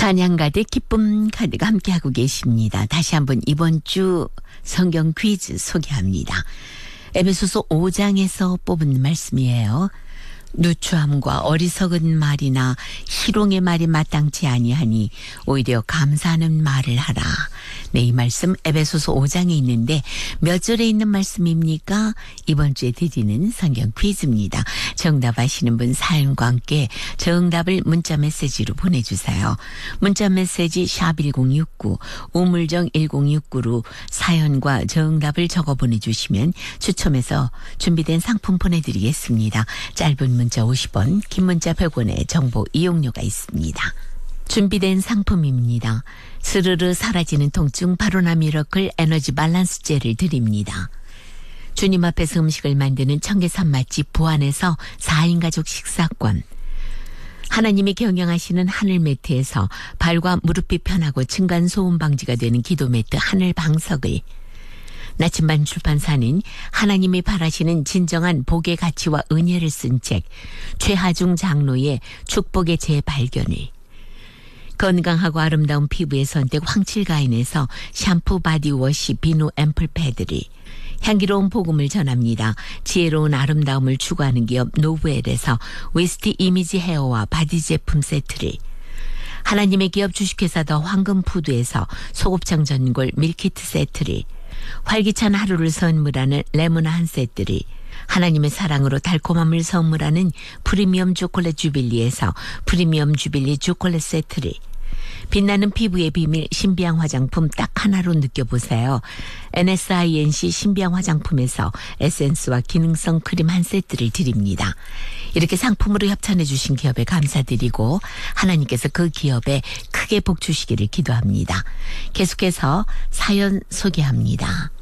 찬양 가득 기쁨 가득 함께하고 계십니다. 다시 한번 이번 주 성경 퀴즈 소개합니다. 에베소서 5장에서 뽑은 말씀이에요. 누추함과 어리석은 말이나 희롱의 말이 마땅치 아니하니 오히려 감사하는 말을 하라. 네, 이 말씀 에베소서 5장에 있는데 몇 절에 있는 말씀입니까? 이번 주에 드리는 성경 퀴즈입니다. 정답 아시는 분 사연과 함께 정답을 문자 메시지로 보내주세요. 문자 메시지 샵1069 우물정 1069로 사연과 정답을 적어 보내주시면 추첨해서 준비된 상품 보내드리겠습니다. 짧은 문자 50원, 긴 문자 100원의 정보 이용료가 있습니다. 준비된 상품입니다. 스르르 사라지는 통증 바로나 미러클 에너지 밸런스 젤을 드립니다. 주님 앞에서 음식을 만드는 청계산 맛집 부안에서 4인 가족 식사권, 하나님이 경영하시는 하늘 매트에서 발과 무릎이 편하고 층간소음 방지가 되는 기도 매트 하늘 방석을, 나침반 출판사는 하나님이 바라시는 진정한 복의 가치와 은혜를 쓴 책 최하중 장로의 축복의 재발견을, 건강하고 아름다운 피부의 선택 황칠가인에서 샴푸 바디워시 비누 앰플 패드를, 향기로운 복음을 전합니다. 지혜로운 아름다움을 추구하는 기업 노브엘에서 위스티 이미지 헤어와 바디 제품 세트를, 하나님의 기업 주식회사 더 황금푸드에서 소곱창 전골 밀키트 세트를, 활기찬 하루를 선물하는 레몬 한 세트를, 하나님의 사랑으로 달콤함을 선물하는 프리미엄 초콜릿 주빌리에서 프리미엄 주빌리 초콜릿 세트를, 빛나는 피부의 비밀 신비한 화장품 딱 하나로 느껴보세요. NSINC 신비한 화장품에서 에센스와 기능성 크림 한 세트를 드립니다. 이렇게 상품으로 협찬해 주신 기업에 감사드리고 하나님께서 그 기업에 크게 복 주시기를 기도합니다. 계속해서 사연 소개합니다.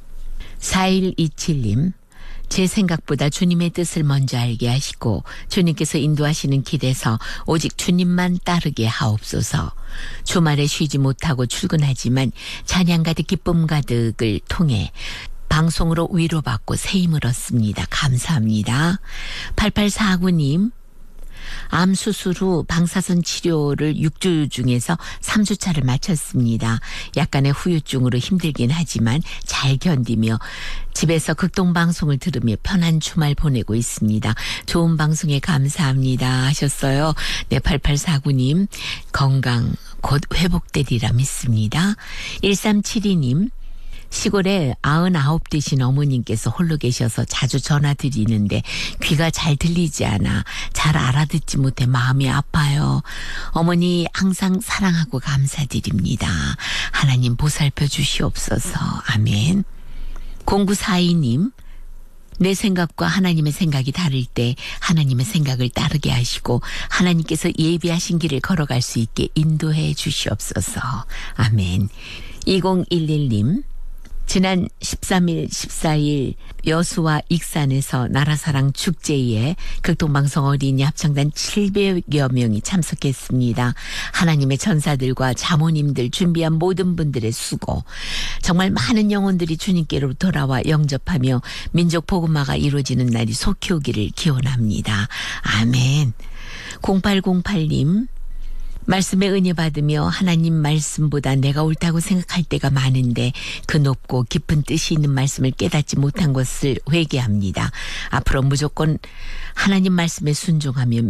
4127님, 제 생각보다 주님의 뜻을 먼저 알게 하시고 주님께서 인도하시는 길에서 오직 주님만 따르게 하옵소서. 주말에 쉬지 못하고 출근하지만 찬양 가득 기쁨 가득을 통해 방송으로 위로받고 새 힘을 얻습니다. 감사합니다. 8849님, 암 수술 후 방사선 치료를 6주 중에서 3주차를 마쳤습니다. 약간의 후유증으로 힘들긴 하지만 잘 견디며 집에서 극동방송을 들으며 편한 주말 보내고 있습니다. 좋은 방송에 감사합니다 하셨어요. 네, 8849님 건강 곧 회복되리라 믿습니다. 1372님, 시골에 99 되신 어머님께서 홀로 계셔서 자주 전화드리는데 귀가 잘 들리지 않아 잘 알아듣지 못해 마음이 아파요. 어머니 항상 사랑하고 감사드립니다. 하나님 보살펴 주시옵소서. 아멘. 0942님, 내 생각과 하나님의 생각이 다를 때 하나님의 생각을 따르게 하시고 하나님께서 예비하신 길을 걸어갈 수 있게 인도해 주시옵소서. 아멘. 2011님, 지난 13일, 14일 여수와 익산에서 나라사랑 축제에 극동방송 어린이 합창단 700여 명이 참석했습니다. 하나님의 천사들과 자모님들 준비한 모든 분들의 수고, 정말 많은 영혼들이 주님께로 돌아와 영접하며 민족 복음화가 이루어지는 날이 속히 오기를 기원합니다. 아멘. 0808님, 말씀에 은혜 받으며 하나님 말씀보다 내가 옳다고 생각할 때가 많은데 그 높고 깊은 뜻이 있는 말씀을 깨닫지 못한 것을 회개합니다. 앞으로 무조건 하나님 말씀에 순종하며